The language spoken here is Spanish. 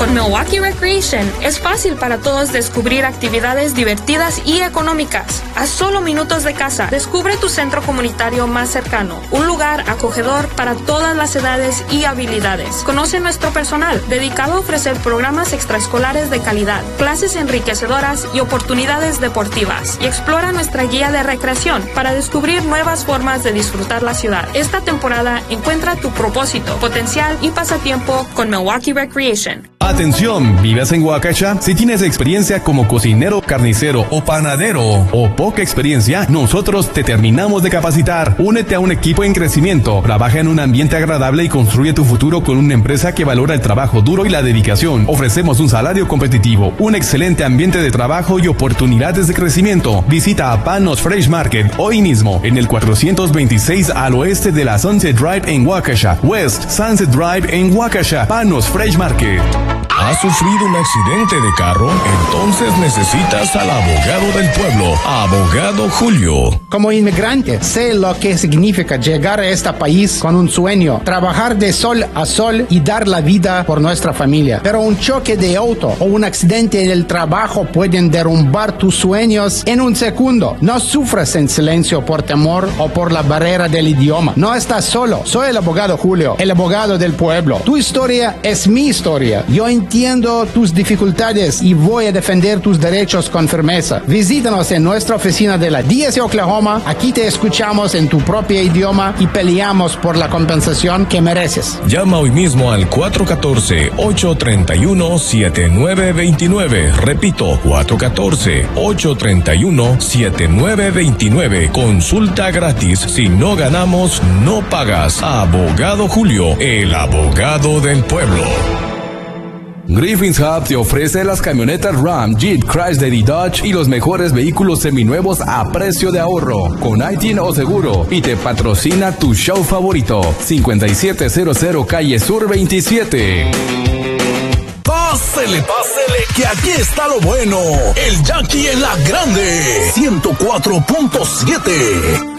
Con Milwaukee Recreation es fácil para todos descubrir actividades divertidas y económicas. A solo minutos de casa, descubre tu centro comunitario más cercano, un lugar acogedor para todas las edades y habilidades. Conoce nuestro personal, dedicado a ofrecer programas extraescolares de calidad, clases enriquecedoras y oportunidades deportivas. Y explora nuestra guía de recreación para descubrir nuevas formas de disfrutar la ciudad. Esta temporada encuentra tu propósito, potencial y pasatiempo con Milwaukee Recreation. Atención, ¿vives en Waukesha? Si tienes experiencia como cocinero, carnicero o panadero o poca experiencia, nosotros te terminamos de capacitar. Únete a un equipo en crecimiento, trabaja en un ambiente agradable y construye tu futuro con una empresa que valora el trabajo duro y la dedicación. Ofrecemos un salario competitivo, un excelente ambiente de trabajo y oportunidades de crecimiento. Visita a Panos Fresh Market hoy mismo en el 426 al oeste de la Sunset Drive en Waukesha, West Sunset Drive en Waukesha. Panos Fresh Market. ¿Has sufrido un accidente de carro? Entonces necesitas al abogado del pueblo, Abogado Julio. Como inmigrante, sé lo que significa llegar a este país con un sueño, trabajar de sol a sol y dar la vida por nuestra familia. Pero un choque de auto o un accidente en el trabajo pueden derrumbar tus sueños en un segundo. No sufras en silencio por temor o por la barrera del idioma. No estás solo. Soy el abogado Julio, el abogado del pueblo. Tu historia es mi historia. Yo entiendo tus dificultades y voy a defender tus derechos con firmeza. Visítanos en nuestra oficina de la DS Oklahoma. Aquí te escuchamos en tu propio idioma y peleamos por la compensación que mereces. Llama hoy mismo al 414-831-7929. Repito, 414-831-7929. Consulta gratis. Si no ganamos, no pagas. Abogado Julio, el abogado del pueblo. Griffin's Hub te ofrece las camionetas Ram, Jeep, Chrysler y Dodge y los mejores vehículos seminuevos a precio de ahorro, con ITIN o seguro, y te patrocina tu show favorito, 5700 Calle Sur 27. Pásele, que aquí está lo bueno. El Jackie en la Grande, 104.7.